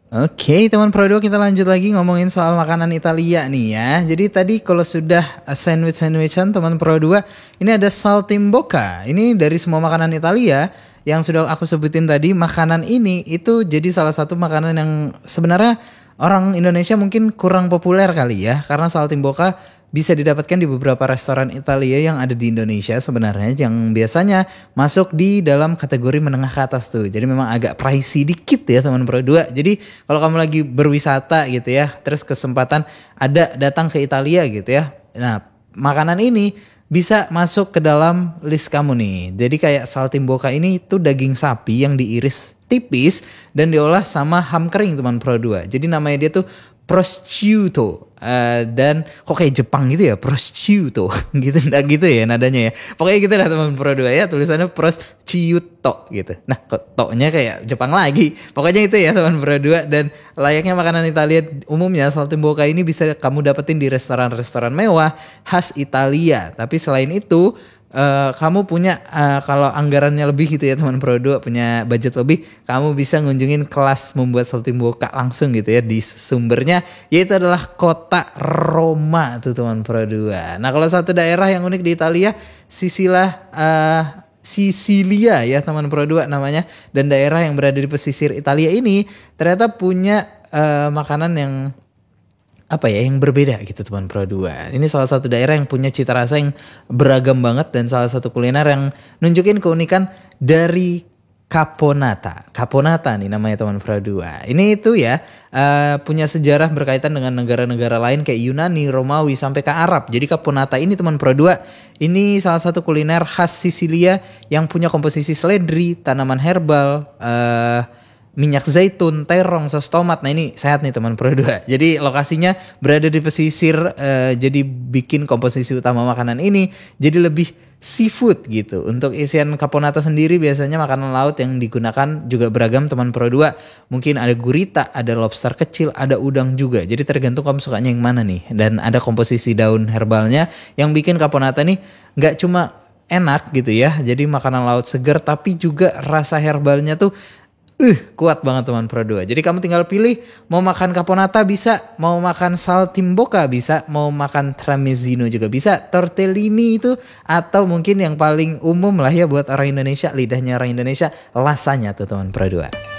Oke, teman Pro 2, kita lanjut lagi ngomongin soal makanan Italia nih ya. Jadi tadi kalau sudah sandwich-sandwichan teman Pro 2, ini ada saltimbocca. Ini dari semua makanan Italia yang sudah aku sebutin tadi, makanan ini itu jadi salah satu makanan yang sebenarnya orang Indonesia mungkin kurang populer kali ya. Karena saltimbocca bisa didapatkan di beberapa restoran Italia yang ada di Indonesia sebenarnya, yang biasanya masuk di dalam kategori menengah ke atas tuh. Jadi memang agak pricey dikit ya teman Pro 2. Jadi kalau kamu lagi berwisata gitu ya, terus kesempatan ada datang ke Italia gitu ya. Nah, makanan ini bisa masuk ke dalam list kamu nih. Jadi kayak saltimbocca ini tuh daging sapi yang diiris tipis dan diolah sama ham kering teman Pro 2. Jadi namanya dia tuh prosciutto. Dan kok kayak Jepang gitu ya, prosciutto gitu, nah gitu ya nadanya ya. Pokoknya gitu dah teman Pro 2 ya, tulisannya prosciutto gitu. Nah kok toknya kayak Jepang lagi. Pokoknya itu ya teman Pro 2. Dan layaknya makanan Italia umumnya, saltimbocca ini bisa kamu dapetin di restoran-restoran mewah khas Italia. Tapi selain itu kamu punya kalau anggarannya lebih gitu ya teman Pro 2, punya budget lebih, kamu bisa ngunjungin kelas membuat saltimbocca langsung gitu ya di sumbernya, yaitu adalah kota Roma tuh teman Pro 2. Nah kalau satu daerah yang unik di Italia, Sisilia ya teman Pro 2 namanya, dan daerah yang berada di pesisir Italia ini ternyata punya makanan yang apa ya, yang berbeda gitu teman Pro 2. Ini salah satu daerah yang punya cita rasa yang beragam banget, dan salah satu kuliner yang nunjukin keunikan dari Caponata. Caponata nih namanya teman Pro 2. Ini itu ya punya sejarah berkaitan dengan negara-negara lain kayak Yunani, Romawi sampai ke Arab. Jadi Caponata ini teman Pro 2, ini salah satu kuliner khas Sisilia yang punya komposisi seledri, tanaman herbal, minyak zaitun, terong, saus tomat. Nah ini sehat nih teman Pro 2. Jadi lokasinya berada di pesisir, jadi bikin komposisi utama makanan ini jadi lebih seafood gitu. Untuk isian caponata sendiri biasanya makanan laut yang digunakan juga beragam teman Pro 2. Mungkin ada gurita, ada lobster kecil, ada udang juga. Jadi tergantung kamu sukanya yang mana nih. Dan ada komposisi daun herbalnya yang bikin caponata nih gak cuma enak gitu ya, jadi makanan laut segar, tapi juga rasa herbalnya tuh kuat banget teman Pro 2. Jadi kamu tinggal pilih, mau makan caponata bisa, mau makan saltimbocca bisa, mau makan tramezzino juga bisa, tortellini itu, atau mungkin yang paling umum lah ya buat orang Indonesia, lidahnya orang Indonesia, lasagna tuh teman Pro 2.